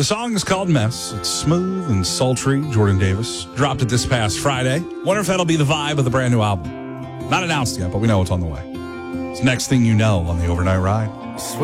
The song is called Mess. It's smooth and sultry. Jordan Davis dropped it this past Friday. Wonder if that'll be the vibe of the brand new album. Not announced yet, but we know it's on the way. It's next thing you know on the overnight ride.